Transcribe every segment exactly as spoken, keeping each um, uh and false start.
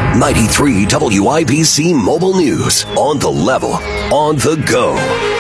ninety-three W I B C Mobile News. On the level, on the go.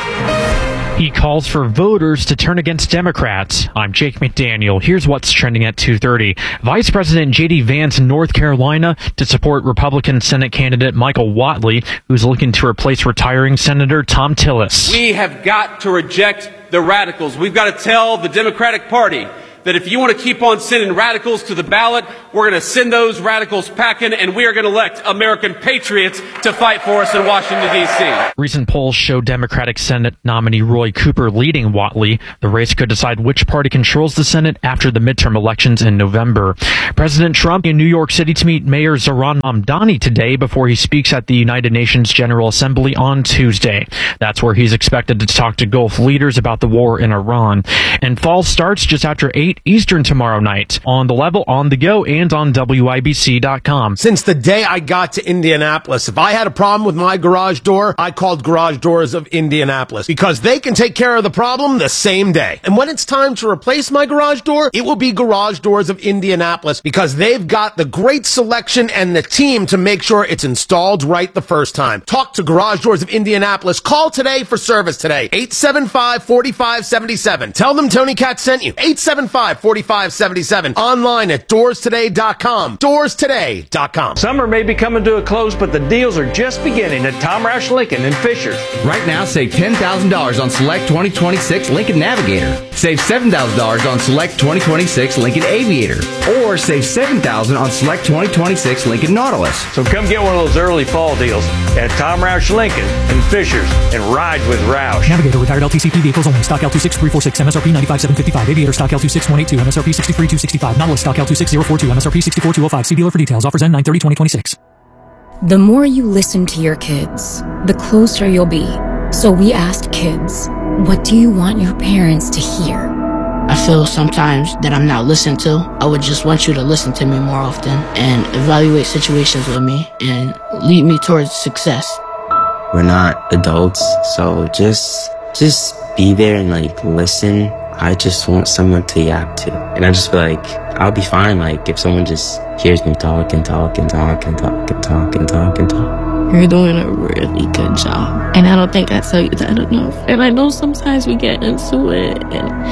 He calls for voters to turn against Democrats. I'm Jake McDaniel. Here's what's trending at two thirty. Vice President J D Vance in North Carolina to support Republican Senate candidate Michael Whatley, who's looking to replace retiring Senator Thom Tillis. We have got to reject the radicals. We've got to tell the Democratic Party that if you want to keep on sending radicals to the ballot, we're going to send those radicals packing, and we are going to elect American patriots to fight for us in Washington, D C Recent polls show Democratic Senate nominee Roy Cooper leading Whatley. The race could decide which party controls the Senate after the midterm elections in November. President Trump in New York City to meet Mayor Zohran Mamdani today before he speaks at the United Nations General Assembly on Tuesday. That's where he's expected to talk to Gulf leaders about the war in Iran. And fall starts just after eight Eastern tomorrow night on the level, on the go, and on W I B C dot com. Since the day I got to Indianapolis, if I had a problem with my garage door, I called Garage Doors of Indianapolis because they can take care of the problem the same day. And when it's time to replace my garage door, it will be Garage Doors of Indianapolis because they've got the great selection and the team to make sure it's installed right the first time. Talk to Garage Doors of Indianapolis. Call today for service today. eight seven five, four five seven seven. Tell them Tony Katz sent you. eight seven five, four five seven seven. Online at doors today dot com. doors today dot com. Summer may be coming to a close, but the deals are just beginning at Tom Roush Lincoln in Fishers. Right now, save ten thousand dollars on select twenty twenty-six Lincoln Navigator. Save seven thousand dollars on select twenty twenty-six Lincoln Aviator. Or save seven thousand dollars on select twenty twenty-six Lincoln Nautilus. So come get one of those early fall deals at Tom Roush Lincoln in Fishers and ride with Roush. Navigator retired L T C P vehicles only. Stock L two six three four six, M S R P ninety-five seven fifty-five. Aviator stock L two six one eight two, M S R P sixty-three two sixty-five. Nautilus stock L two six zero four two, M S R P sixty-four two oh five. See dealer for details. Offers end nine thirty twenty twenty-six. The more you listen to your kids, the closer you'll be. So we asked kids, what do you want your parents to hear? I feel sometimes that I'm not listened to. I would just want you to listen to me more often and evaluate situations with me and lead me towards success. We're not adults, so just just be there and like listen. I just want someone to yap to. And I just feel like I'll be fine like if someone just hears me talk and talk and talk and talk and talk and talk and talk. You're doing a really good job. And I don't think I tell you that enough. And I know sometimes we get into it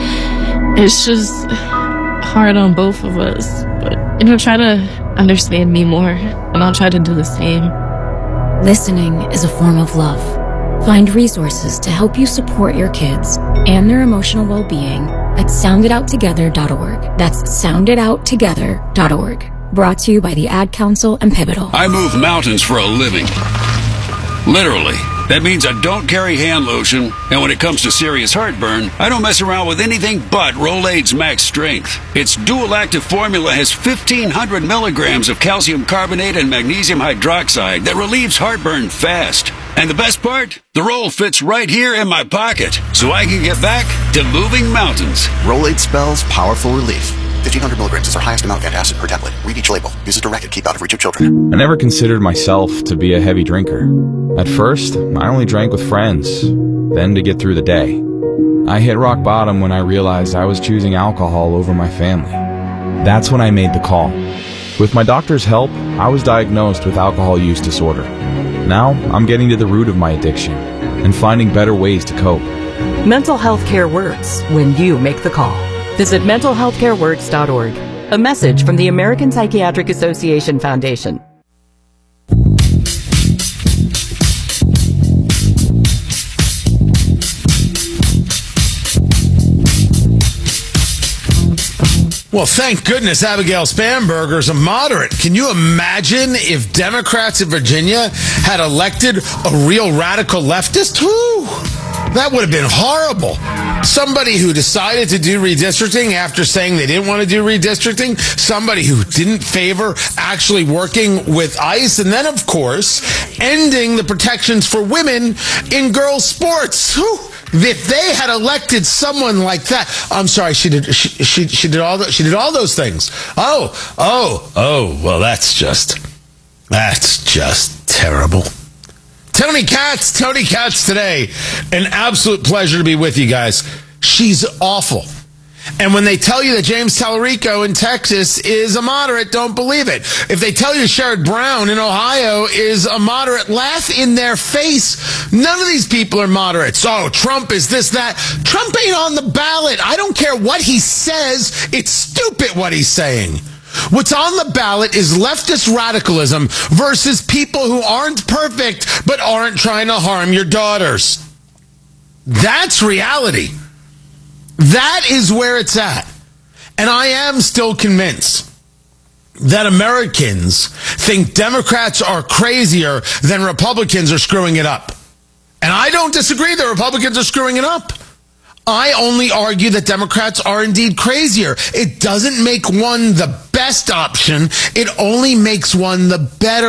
and it's just hard on both of us. But, you know, try to understand me more and I'll try to do the same. Listening is a form of love. Find resources to help you support your kids and their emotional well-being at sound it out together dot org. That's sound it out together dot org. Brought to you by the Ad Council and Pivotal. I move mountains for a living. Literally. That means I don't carry hand lotion, and when it comes to serious heartburn, I don't mess around with anything but Rolaids Max Strength. Its dual-active formula has fifteen hundred milligrams of calcium carbonate and magnesium hydroxide that relieves heartburn fast. And the best part? The roll fits right here in my pocket, so I can get back to moving mountains. Rolaids spells powerful relief. fifteen hundred milligrams is our highest amount of antacid per tablet. Read each label. Use as directed. Keep out of reach of children. I never considered myself to be a heavy drinker. At first, I only drank with friends, then to get through the day. I hit rock bottom when I realized I was choosing alcohol over my family. That's when I made the call. With my doctor's help, I was diagnosed with alcohol use disorder. Now, I'm getting to the root of my addiction and finding better ways to cope. Mental health care works when you make the call. Visit mental health care works dot org. A message from the American Psychiatric Association Foundation. Well, thank goodness Abigail Spanberger is a moderate. Can you imagine if Democrats in Virginia had elected a real radical leftist? Whew, that would have been horrible. Somebody who decided to do redistricting after saying they didn't want to do redistricting. Somebody who didn't favor actually working with ICE. And then, of course, ending the protections for women in girls' sports. Whew. If they had elected someone like that, I'm sorry, she did. She she, she did all the, she did all those things. Oh, oh, oh. Well, that's just that's just terrible. Tony Katz, Tony Katz today. An absolute pleasure to be with you guys. She's awful. And when they tell you that James Tallarico in Texas is a moderate, don't believe it. If they tell you Sherrod Brown in Ohio is a moderate, laugh in their face. None of these people are moderates. Oh, Trump is this, that. Trump ain't on the ballot. I don't care what he says. It's stupid what he's saying. What's on the ballot is leftist radicalism versus people who aren't perfect but aren't trying to harm your daughters. That's reality. That is where it's at. And I am still convinced that Americans think Democrats are crazier than Republicans are screwing it up. And I don't disagree that Republicans are screwing it up. I only argue that Democrats are indeed crazier. It doesn't make one the best option. It only makes one the better